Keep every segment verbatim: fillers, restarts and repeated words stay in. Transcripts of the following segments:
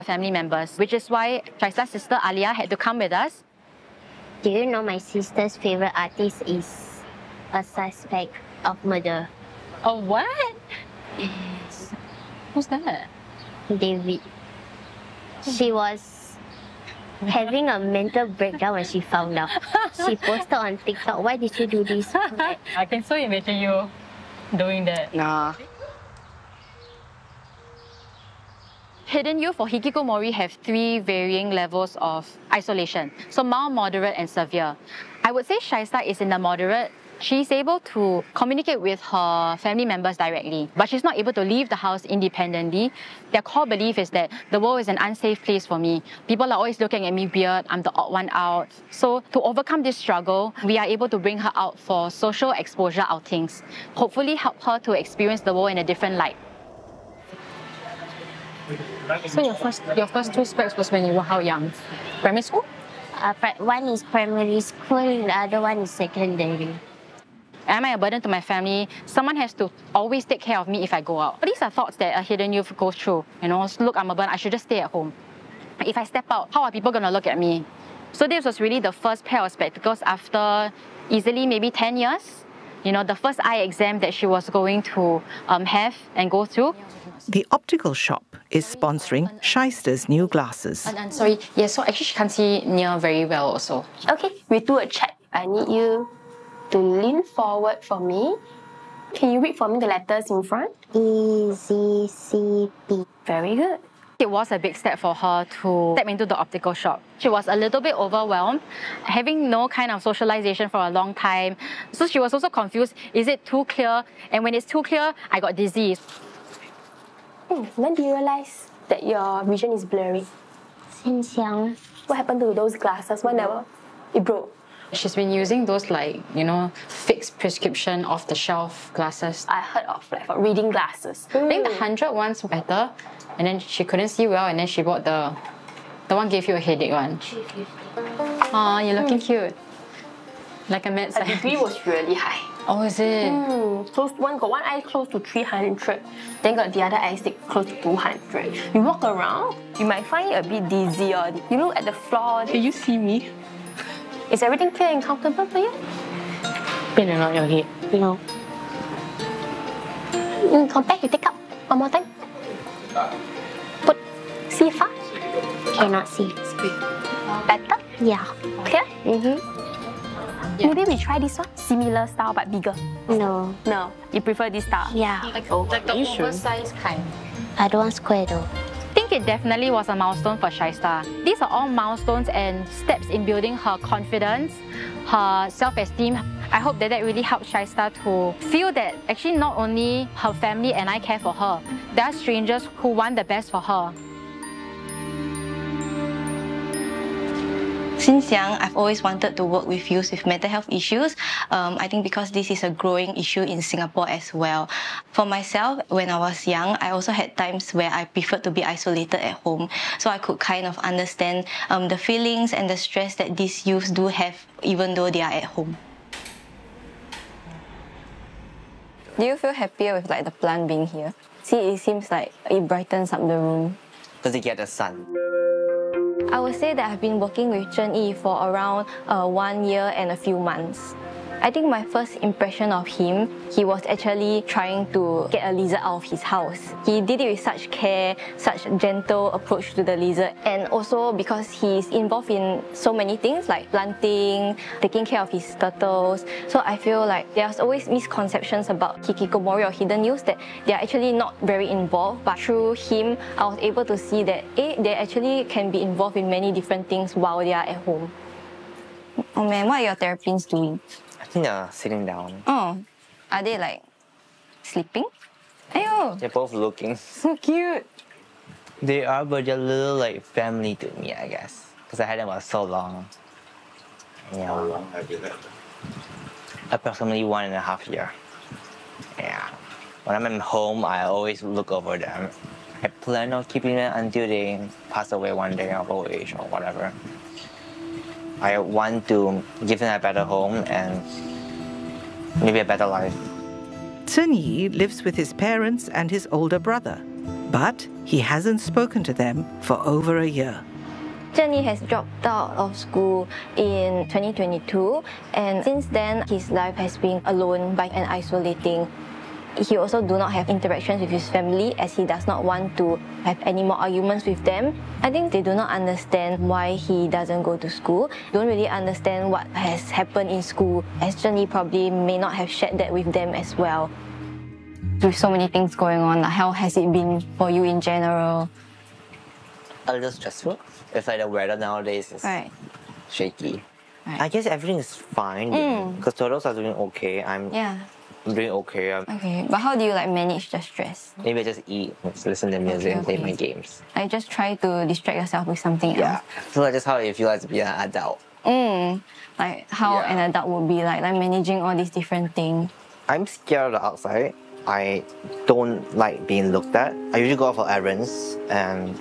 family members, which is why Shaista's sister Alia had to come with us. Do you know my sister's favorite artist is a suspect of murder? Oh, what? Yes. Who's that? David. She was having a mental breakdown when she found out. She posted on TikTok, "Why did you do this?" I can so imagine you doing that. Nah. Hidden youth or hikikomori have three varying levels of isolation. So mild, moderate, and severe. I would say Shaista is in the moderate. She's able to communicate with her family members directly, but she's not able to leave the house independently. Their core belief is that the world is an unsafe place for me. People are always looking at me weird, I'm the odd one out. So to overcome this struggle, we are able to bring her out for social exposure outings, hopefully help her to experience the world in a different light. So your first, your first two specs was when you were how young? Primary school? Uh, one is primary school, the other one is secondary. Am I a burden to my family? Someone has to always take care of me if I go out. These are thoughts that a hidden youth goes through. You know, look, I'm a burden, I should just stay at home. If I step out, how are people going to look at me? So this was really the first pair of spectacles after easily maybe ten years. You know, the first eye exam that she was going to um, have and go through. The optical shop is sponsoring Shaista's new glasses. And, and sorry, yeah, so actually she can't see near very well also. Okay, we do a check. I need you to lean forward for me. Can you read for me the letters in front? E, Z, C, P. Very good. It was a big step for her to step into the optical shop. She was a little bit overwhelmed, having no kind of socialization for a long time. So she was also confused, is it too clear? And when it's too clear, I got dizzy. Hmm. When do you realize that your vision is blurry? Since young. What happened to those glasses? Whenever it broke? She's been using those like, you know, fixed prescription off-the-shelf glasses. I heard of like for reading glasses. I think the hundred ones better, and then she couldn't see well, and then she bought the, the one gave you a headache one. Aw, you're looking mm. cute. Like a mad Her degree was really high. Oh, is it? Mm, close one got one eye close to three hundred, then got the other eye stick close to two hundred. You walk around, you might find it a bit dizzy, or you look at the floor. Can you see me? Is everything clear and comfortable for you? Pain or not your head? No. Mm, compare, you take up. One more time. Put, see far? Cannot see. Better? Yeah. Clear? Mm-hmm. Yeah. Maybe we try this one. Similar style but bigger. No. No. You prefer this style? Yeah. Like, oh, like the oversized kind. I don't want square though. I think it definitely was a milestone for Shaista. These are all milestones and steps in building her confidence, her self-esteem. I hope that that really helped Shaista to feel that actually not only her family and I care for her, there are strangers who want the best for her. Since young, I've always wanted to work with youth with mental health issues. Um, I think because this is a growing issue in Singapore as well. For myself, when I was young, I also had times where I preferred to be isolated at home. So I could kind of understand um, the feelings and the stress that these youths do have even though they are at home. Do you feel happier with like the plant being here? See, it seems like it brightens up the room. Because you get the sun. I would say that I've been working with Zhen Yi for around uh, one year and a few months. I think my first impression of him, he was actually trying to get a lizard out of his house. He did it with such care, such gentle approach to the lizard, and also because he's involved in so many things like planting, taking care of his turtles. So I feel like there's always misconceptions about hikikomori or hidden youth that they're actually not very involved, but through him, I was able to see that eh, they actually can be involved in many different things while they are at home. Oh man, what are your therapists doing? I think they're sitting down. Oh, are they like sleeping? Ayo, They're both looking. so cute. They are, but they're a little like family to me, I guess. Because I had them for so long. Yeah. How long have you had them? Approximately one and a half year. Yeah. When I'm at home, I always look over them. I plan on keeping them until they pass away one day of old age or whatever. I want to give them a better home and maybe a better life. Zhen Yi lives with his parents and his older brother. But he hasn't spoken to them for over a year. Zhenyi has dropped out of school in twenty twenty-two, and since then his life has been alone by and isolating. He also do not have interactions with his family as he does not want to have any more arguments with them. I think they do not understand why he doesn't go to school, don't really understand what has happened in school, as Zhenyi probably may not have shared that with them as well. With so many things going on, how has it been for you in general? A little stressful. It's like the weather nowadays is Right. shaky. Right. I guess everything is fine Mm. because turtles are doing okay. I'm Yeah. doing okay. I'm, Okay, but how do you like manage the stress? maybe I just eat, just listen to music, and play okay. my games. I just try to distract yourself with something Yeah. else. So that's just how it feels like to be an adult. Mm, like how Yeah. an adult would be like, like managing all these different things. I'm scared of the outside. I don't like being looked at. I usually go out for errands and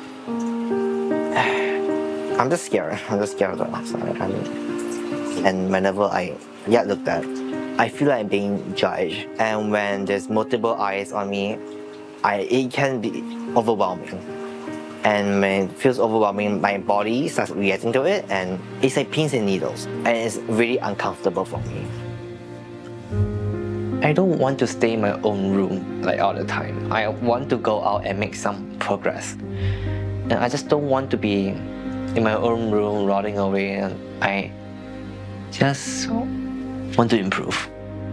I'm just scared. I'm just scared of the outside. I'm, and whenever I get looked at, I feel like I'm being judged. And when there's multiple eyes on me, I it can be overwhelming. And when it feels overwhelming, my body starts reacting to it, and it's like pins and needles, and it's really uncomfortable for me. I don't want to stay in my own room like all the time. I want to go out and make some progress. And I just don't want to be in my own room rotting away, and I just want to improve.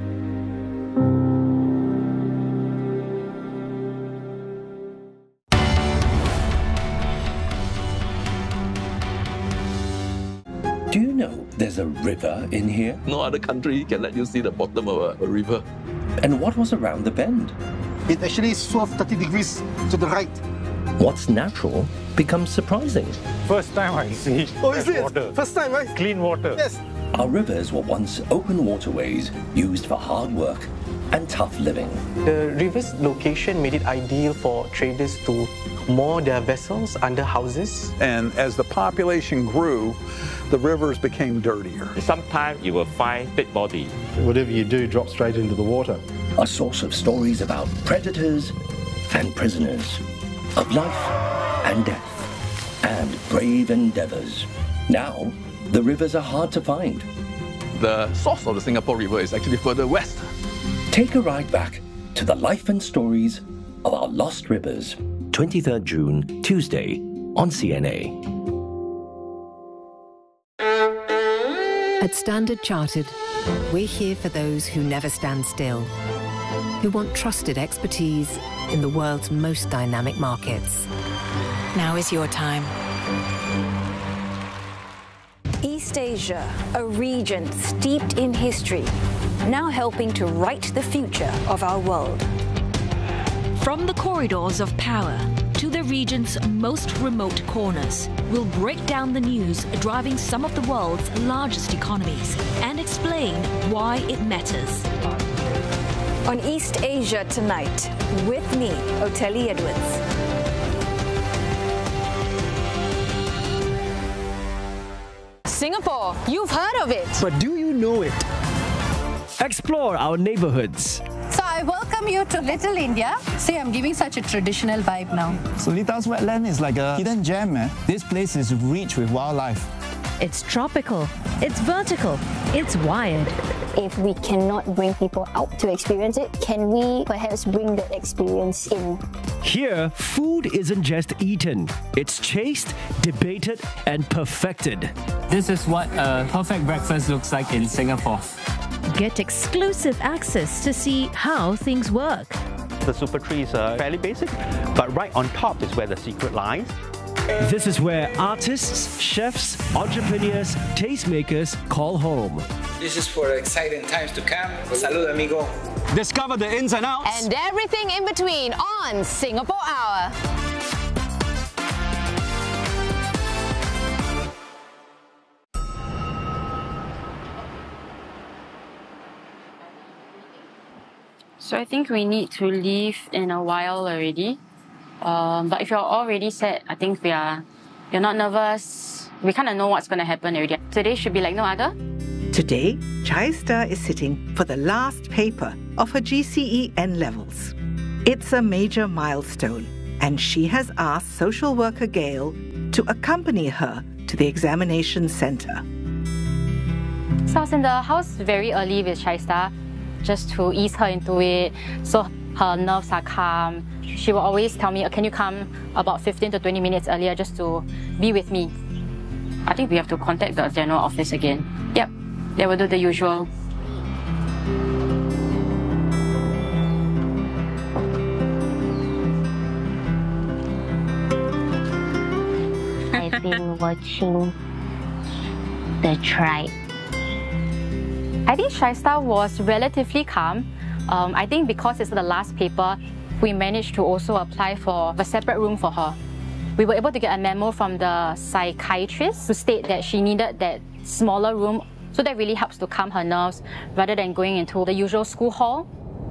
Do you know there's a river in here? No other country can let you see the bottom of a, a river. And what was around the bend? It actually swerved thirty degrees to the right. What's natural becomes surprising. First time I see Oh, is fresh it? water. First time, right? Clean water. Yes. Our rivers were once open waterways used for hard work and tough living. The river's location made it ideal for traders to moor their vessels under houses. And as the population grew, the rivers became dirtier. Sometimes you will find dead body. Whatever you do drops straight into the water. A source of stories about predators and prisoners, of life and death, and brave endeavors. Now, the rivers are hard to find. The source of the Singapore River is actually further west. Take a ride back to the life and stories of our lost rivers. twenty-third June, Tuesday, on C N A. At Standard Chartered, we're here for those who never stand still, who want trusted expertise in the world's most dynamic markets. Now is your time. East Asia, a region steeped in history, now helping to write the future of our world. From the corridors of power to the region's most remote corners, we'll break down the news driving some of the world's largest economies and explain why it matters. On East Asia Tonight, with me, Oteli Edwards. Singapore, you've heard of it. But do you know it? Explore our neighborhoods. So I welcome you to Little India. See, I'm giving such a traditional vibe now. Solitas Wetland is like a hidden gem, man. This place is rich with wildlife. It's tropical, it's vertical, it's wired. If we cannot bring people out to experience it, can we perhaps bring that experience in? Here, food isn't just eaten. It's chased, debated, and perfected. This is what a perfect breakfast looks like in Singapore. Get exclusive access to see how things work. The super trees are fairly basic, but right on top is where the secret lies. This is where artists, chefs, entrepreneurs, tastemakers call home. This is for exciting times to come. Salud, amigo. Discover the ins and outs. And everything in between on Singapore Hour. So I think we need to leave in a while already. Um, but if you're already set, I think we are, you're not nervous. We kind of know what's going to happen already. Today should be like no other. Today, Chaista is sitting for the last paper of her G C E N levels. It's a major milestone, and she has asked social worker Gail to accompany her to the examination centre. So I was in the house very early with Shaista, just to ease her into it, so her nerves are calm. She will always tell me, can you come about fifteen to twenty minutes earlier just to be with me? I think we have to contact the general office again. Yep, they will do the usual. I've been watching The Tribe. I think Shaista was relatively calm. Um, I think because it's the last paper, we managed to also apply for a separate room for her. We were able to get a memo from the psychiatrist to state that she needed that smaller room, so that really helps to calm her nerves rather than going into the usual school hall.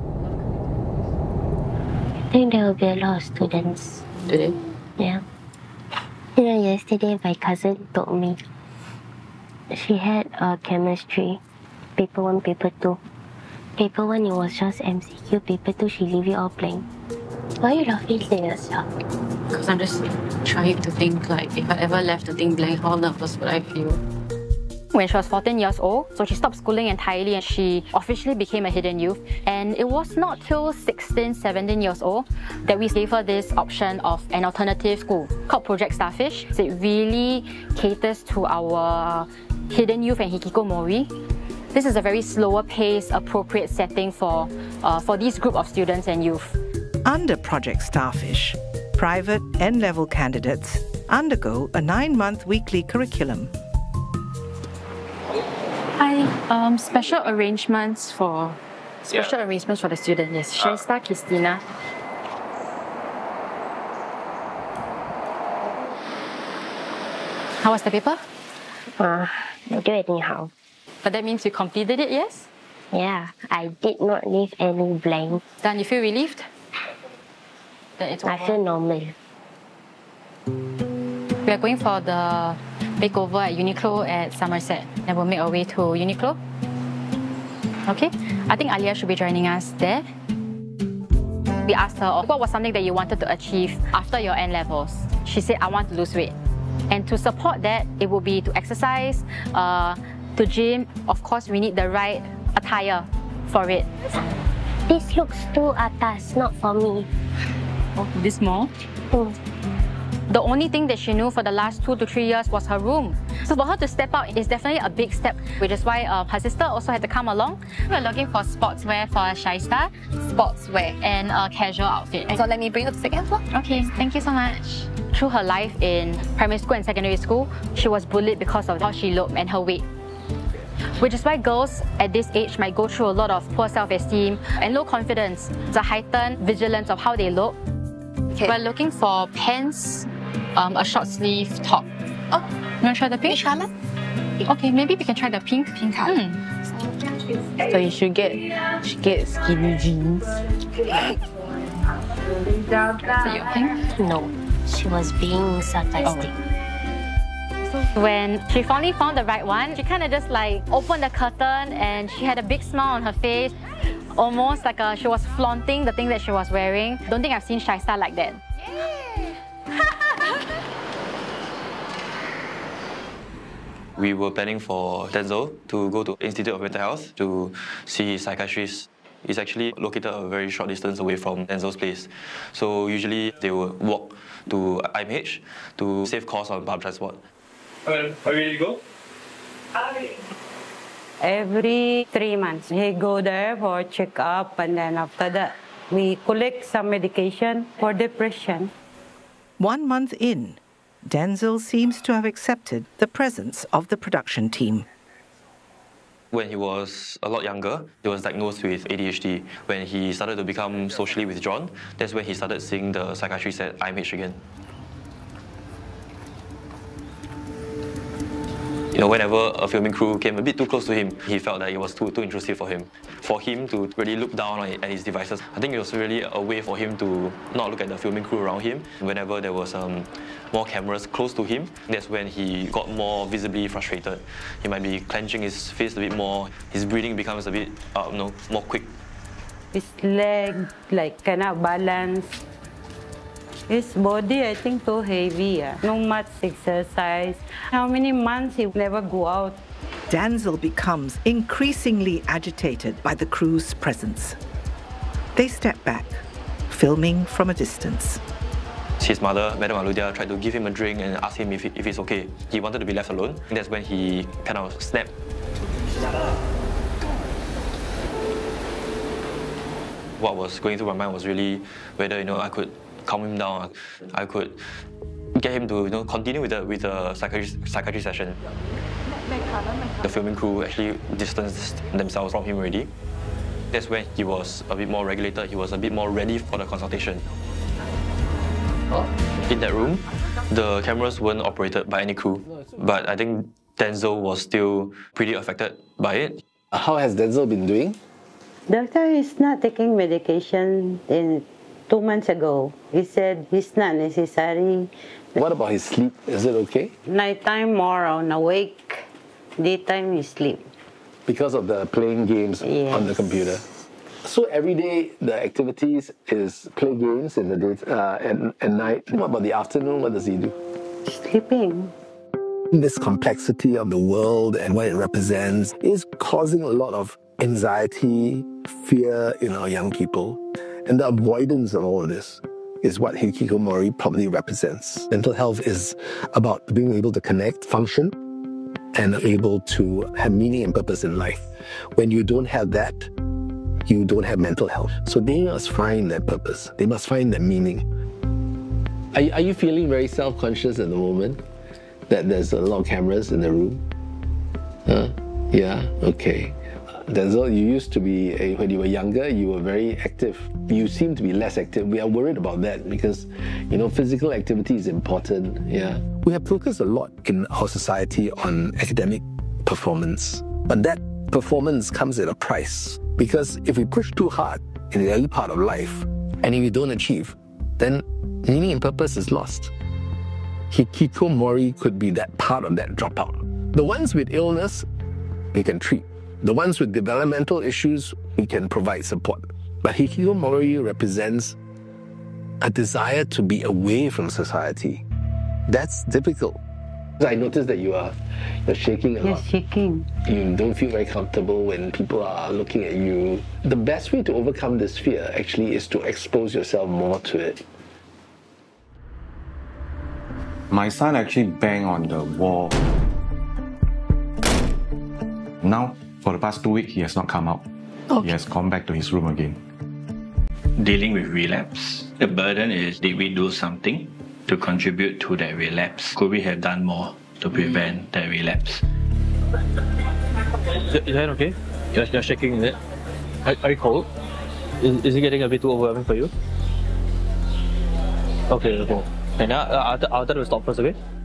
I think there will be a lot of students. Today? Yeah. You know, yesterday my cousin told me she had a chemistry, paper one, paper two. Paper one, it was just M C Q. Paper two, she leave it all blank. Why are you laughing at yourself? Because I'm just trying to think, like, if I ever left the thing blank, how nervous would I feel? When she was fourteen years old, so she stopped schooling entirely and she officially became a hidden youth. And it was not till sixteen, seventeen years old that we gave her this option of an alternative school called Project Starfish. So it really caters to our hidden youth and hikikomori. This is a very slower pace, appropriate setting for, uh, for these group of students and youth. Under Project Starfish, private N-level candidates undergo a nine-month weekly curriculum. Hi, um, special arrangements for special yeah. arrangements for the student. Yes, Shaista Christina. How was the paper? Uh, I do it anyhow. But that means you completed it, yes? Yeah, I did not leave any blank. Then you feel relieved? That it's over? I feel normal. We are going for the makeover at Uniqlo at Somerset. Then we'll make our way to Uniqlo. Okay? I think Alia should be joining us there. We asked her, what was something that you wanted to achieve after your N-levels? She said, I want to lose weight. And to support that, it will be to exercise, uh, to gym. Of course, we need the right attire for it. This looks too atas, not for me. Oh, this small? Mm. The only thing that she knew for the last two to three years was her room. So for her to step out is definitely a big step, which is why uh, her sister also had to come along. We're looking for sportswear for Shaista, sportswear and a casual outfit. So let me bring you to the second floor. Okay, thank you so much. Through her life in primary school and secondary school, she was bullied because of how she looked and her weight. Which is why girls at this age might go through a lot of poor self-esteem and low confidence, the heightened vigilance of how they look. Okay. We're looking for pants, um, a short sleeve top. Oh, you want to try the pink? Which color? Okay, maybe we can try the pink. Pink color. Mm. So you should get, you should get skinny jeans. So you think? No, she was being sarcastic. Oh. When she finally found the right one, she kind of just like opened the curtain and she had a big smile on her face, almost like a, she was flaunting the thing that she was wearing. Don't think I've seen Shaista like that. We were planning for Denzel to go to Institute of Mental Health to see his psychiatrist. It's actually located a very short distance away from Denzel's place. So usually they will walk to I M H to save costs on public transport. Well, are you ready to go? Every three months, he go there for checkup, and then after that, we collect some medication for depression. One month in, Denzel seems to have accepted the presence of the production team. When he was a lot younger, he was diagnosed with A D H D. When he started to become socially withdrawn, that's when he started seeing the psychiatrist at I M H again. You know, whenever a filming crew came a bit too close to him, he felt that it was too, too intrusive for him. For him to really look down on it, at his devices, I think it was really a way for him to not look at the filming crew around him. Whenever there was um, more cameras close to him, that's when he got more visibly frustrated. He might be clenching his fist a bit more, his breathing becomes a bit uh, you know, more quick. His leg, like, cannot balance. His body, I think, too heavy. Yeah. No much exercise. How many months he never go out? Denzel becomes increasingly agitated by the crew's presence. They step back, filming from a distance. His mother, Madam Aludia, tried to give him a drink and ask him if, if it's okay. He wanted to be left alone. And that's when he kind of snapped. What was going through my mind was really whether, you know, I could calm him down. I could get him to, you know, continue with the with the psychiatry, psychiatry session. The filming crew actually distanced themselves from him already. That's when he was a bit more regulated. He was a bit more ready for the consultation. In that room, the cameras weren't operated by any crew, but I think Denzel was still pretty affected by it. How has Denzel been doing? Doctor is not taking medication in two months ago. He said it's not necessary. What about his sleep? Is it okay? Nighttime more on awake, daytime he sleep. Because of the playing games yes. on the computer. So every day the activities is play games in the day, uh, at, at night. What about the afternoon? What does he do? Sleeping. This complexity of the world and what it represents is causing a lot of anxiety, fear in our young people. And the avoidance of all of this is what Hikikomori probably represents. Mental health is about being able to connect, function, and able to have meaning and purpose in life. When you don't have that, you don't have mental health. So they must find their purpose. They must find their meaning. Are, are you feeling very self-conscious at the moment? That there's a lot of cameras in the room? Huh? Yeah? Okay. Denzel, you used to be, a, when you were younger, you were very active. You seem to be less active. We are worried about that because, you know, physical activity is important. Yeah. We have focused a lot in our society on academic performance, but that performance comes at a price. Because if we push too hard in the early part of life, and if we don't achieve, then meaning and purpose is lost. Hikikomori could be that part of that dropout. The ones with illness, we can treat. The ones with developmental issues, we can provide support. But Hikikomori represents a desire to be away from society. That's difficult. I noticed that you are you're shaking a yes, lot. shaking. You don't feel very comfortable when people are looking at you. The best way to overcome this fear actually is to expose yourself more to it. My son actually banged on the wall. Now, for the past two weeks, he has not come out. Okay. He has gone back to his room again. Dealing with relapse, the burden is, did we do something to contribute to that relapse? Could we have done more to prevent that relapse? Is that okay? You're, you're shaking, is it? Are, are you cold? Is, is it getting a bit too overwhelming for you? Okay, okay. And now, uh, I'll, I'll tell you to stop first, okay?